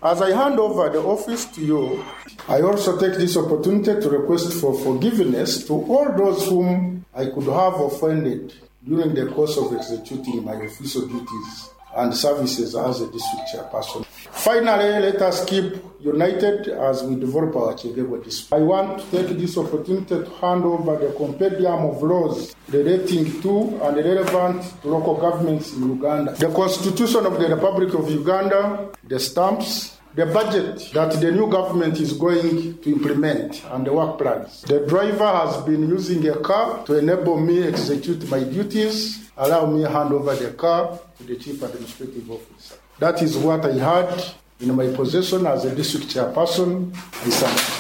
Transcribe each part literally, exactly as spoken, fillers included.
As I hand over the office to you, I also take this opportunity to request for forgiveness to all those whom I could have offended during the course of executing my official duties and services as a district chairperson. Finally, let us keep united as we develop our Chegegwa district. I want to take this opportunity to hand over the compendium of laws relating to and relevant to local governments in Uganda, the Constitution of the Republic of Uganda, the stamps, the budget that the new government is going to implement, and the work plans. The driver has been using a car to enable me execute my duties. Allow me hand over the car to the Chief Administrative Officer. That is what I had in my possession as a district chairperson. I thank you.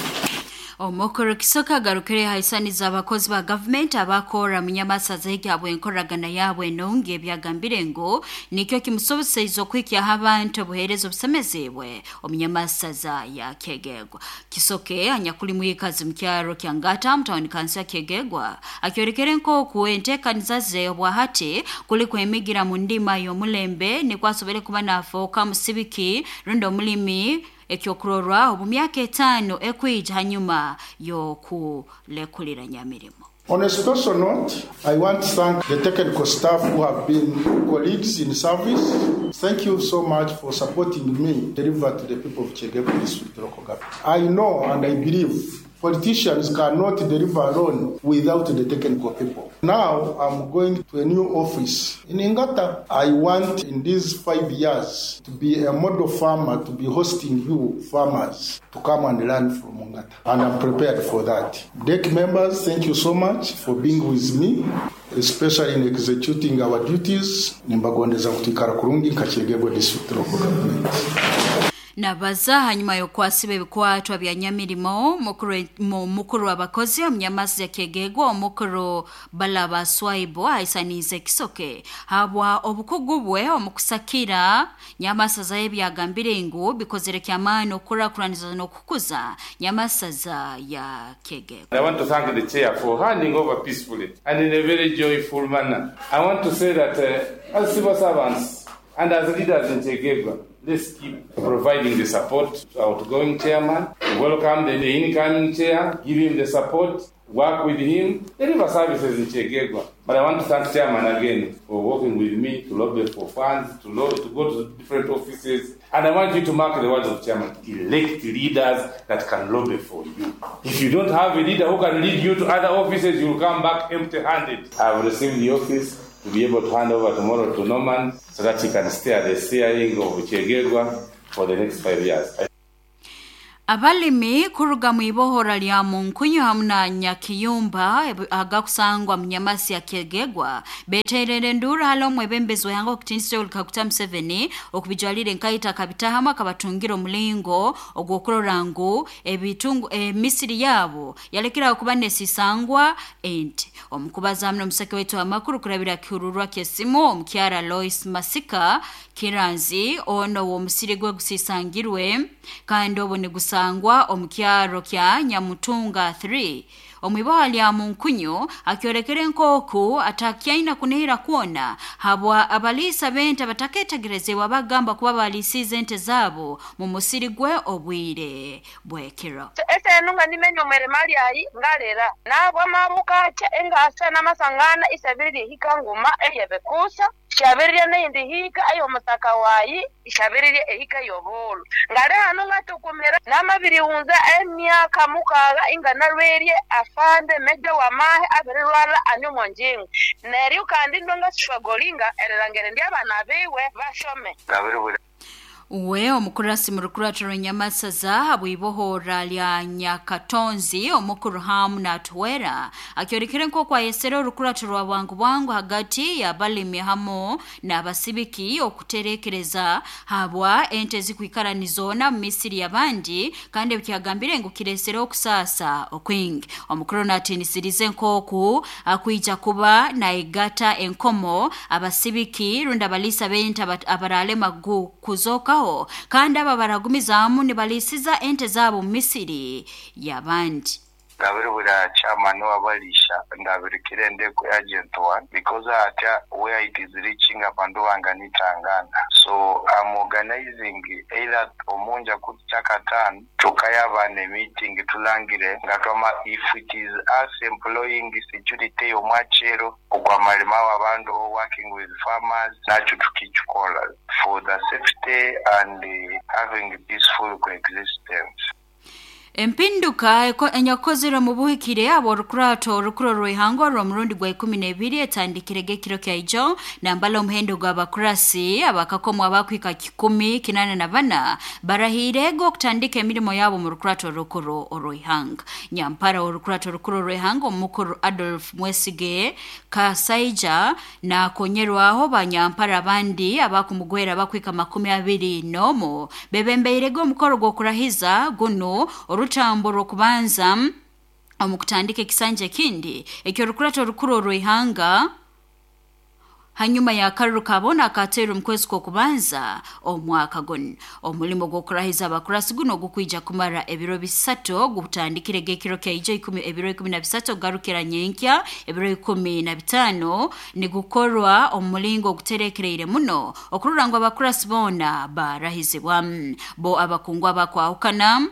Omukuru kisoka garukire haisaniza abakozi ba government abakora munyamasaza y'abwe enkoragana yabwe nonge byagambire ngo nikyo kimusoboseizo kwikya abantu buherezo busemezebwe omunyamasaza ya Kegegwa. Kisoke anyakuli mwikazi mkyaro kyangata mtawani kansi ya Kegegwa akyorekere nko kuentekanizaze obwahati kuli kwemigira mu ndima y'omulembe ni kwasobere kuba nafoka musibiki rundo mulimi ekyokurorwa obumyaka etano ekwija hanyuma yokulekulira nyamirimo. On a special note, I want to thank the technical staff who have been colleagues in service. Thank you so much for supporting me deliver to the people of Chegegwa District local government. I know and I believe politicians cannot deliver alone without the technical people. Now I'm going to a new office in Ingata. I want in these five years to be a model farmer, to be hosting you farmers to come and learn from Ingata. And I'm prepared for that. D E C members, thank you so much for being with me, especially in executing our duties. Nimbagondeza kutikara kurungi Kachegegwa District local government. Nabaza hanyuma yokwasibe bikwatwa bya nyamirimo mukuru mukuru abakozi omnyamasi ya Kegegwa omukuru balaba swaibo aisanize kisoke habwa obukugubwe omukusakira nyamasaza ebyagambire ngo bikozere kyamano okurakuraniza no kukuza nyamasaza ya Kegegwa. I want to thank the chair for handing over peacefully and in a very joyful manner. I want to say that uh, as civil servants and as leaders in Chegegwa, let's keep providing the support to our outgoing chairman, welcome the, the incoming chair, give him the support, work with him, deliver services in Chegegwa. But I want to thank chairman again for working with me to lobby for funds, to, lobby, to go to different offices. And I want you to mark the words of chairman, elect leaders that can lobby for you. If you don't have a leader who can lead you to other offices, you will come back empty-handed. I have received the office to be able to hand over tomorrow to Norman so that he can stay at the steering of Chegegwa for the next five years. Abalimi kuruga mu ibohora lya Munkunyu hamna Nyakiyumba agakusangwa munyamasi ya Kegegwa beterere ndura halo mwebembezo yango kutinise ulikakuta Museveni okubijalire nkaita kabita hama kabatungiro mulingo ogwokororangu ebitungu e, misiri yabo yalekira okubane sisangwa enti omukubaza mno musake wetu amakuru kurabira kirurwa kesimu omukyara Lois Masika Kiranzi ono wo musiri gwe gusisangirwe kandi obone gusangwa omukyaro kya Nyamutunga three omwibawa lya Munkunyu akyorekere nkoku atakyaina kunihira kuona habwa abalisa benta bataketegerezebwa bagamba kuba balisize ente zabo mu musiri gwe obwire bwekero ese nunga nimenyo mere mali ayi ngalera nabo amabuka cha engasa namasangana isabiri hikanguma eyebekusa shabirya nindi hika ayo mutaka wayi ishabirya ehika yobolo ngare hano ngatukumira namabiri hunza emyaka mukaga ingana rwerye afande meja wa mahe abirirwala anyo monjingu neri ukandi ndonga shwagolinga ererangere ndi abana biwe bashome Gabriel Uwe omukurasi murukura turanyamasaza habwibohora lya Nyakatonzi omukuru hamu na Twera akyorekere nko kwa yesero rukura turwa wangu wangu hagati ya balimi hamo na basibiki okuterekereza habwa ente zikwikaranizo na Misiri yabandi kandi byagambire ngo kiresero okusasa okwing omukuru natinisirize nkoku akuija kuba na igata enkomo abasibiki runda balisa benta abarale magu kuzoka kandi aba baragumizamu ni balisiza ente zabo Misiri yabandi ngabiri bura chairman wabalisha ndabiri kirende ku agent one because ata where it is reaching abantu banganitangana. So I'm organizing either omunja kuchakatana tukayaba ne meeting tulangire ngatoma if it is us employing security omachero okwamalima abantu working with farmers nacho tukichikola for the safety and uh, having a peaceful coexistence. Empinduka eko enyakozera mu buhikire aborukurato rukuro ruihango ro murundi gwa ikumi na ibiri etandikirege kiro kya ijo nambala umuhendo gwa bakurasi abakakomwa abakwika kikumi kinane na bana barahirego kutandika emirimo yabo mu rukurato rukuro ruihanga nyampara urukurato rukuro ruihango mukuru Adolf Mwesige Kasaija na konyerwaho banyampara bandi abakumugwera bakwika makumi abiri nomo bebembeirego mukoro gwo kurahiza guno urutambo rokubanza omukutandika kisanje kindi ekyo rukurato rukuro ruihanga hanyuma ya karuru kabona akatero mkwezi ko kubanza omwaka gon omulimo gwo kurahiza abakurasi guno gukwija kumara ebiro bisatu gutandikire gekiro kya ijo ikumi ebiro ikumi na bisatu garukira nyenkya ebiro ikumi na bitano ni gukorwa omulingo guterekereire muno okururangwa abakurasi bona barahizibwa bo abakungwa bakwahukana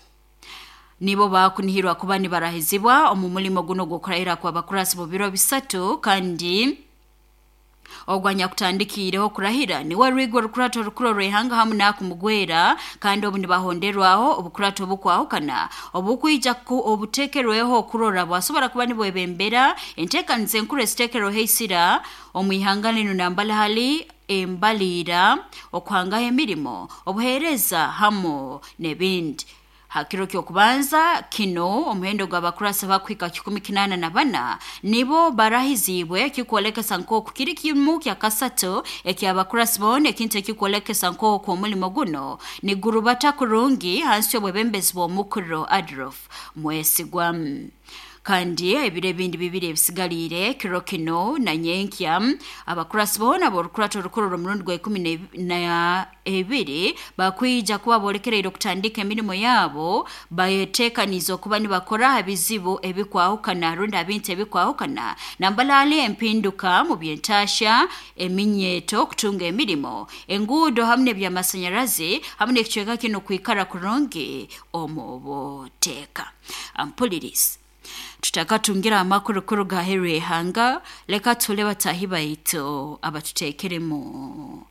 nibo bakunihirwa kuba ni barahizibwa omumulimo guno gukorera kwa bakurasi bo biro bisatu kandi ogwanya kutandikireho kurahira ni warigwa rukurato rukuro ruihanga hamuna kumugwera kandi obundi bahonderwaho obukurato bukwahukana obukwija ku obutekerweho kurora bwasobora kuba ni bwebembera entekanze nkure stekero heisira omwihanganino nambala hali embalira okwanga emirimo obuhereza hamo nebindi hakiro kyo kubanza kino omuhendo gwa bakurasa bakwika kikumi kinana na bana nibo barahizibwe kikolekesa nko kukiri kimu kya kasato ekya bakurasa bone kinte kikolekesa nko ku mulimo guno ni gurubata kurungi hansyo bwebembezi bo mukuru Adolf Mwesigwa kandi ebire bindi bibiri ebisigalire kirokino na nyenkya abakurasi bona borukurato rukuru murundi gwa ikumi na ebiri bakwija kuba bolekerero kutandika emirimo yabo bayetekanizo kuba ni bakora abizibu ebikwahukana runda abinte ebikwahukana nambalali empinduka mu byentasha eminyeto kutunga emirimo engudo hamne bya masanyarazi hamne kichweka kino kwikara kurungi omoboteka ampuliris tutakatungira amakuru kuru ga Henry Hanga leka tule batahiba ito abatutekeremo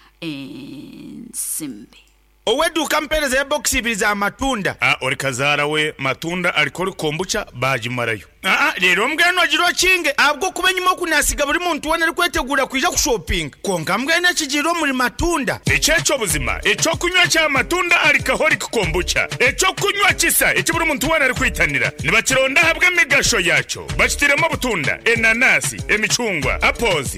ensimbi Owedu kampereza ya boxi ibiza amatunda. Ah, orikazara we matunda alikori kombucha baji marayo. Ah, rero mbwene wajiro kinge abwo kubenyimo kunasiga buri muntu wana rikwetegura kwija ku shopping. Konga mbwene kijiro muri matunda. Echecho buzima, echo kunywa cha matunda alikahori kombucha. Echo kunywa kisa, echo buri muntu wana rikwitanira. Nibakironda habwe megasho yacho. Bachitiremo butunda, enanasi, emicungwa, apples.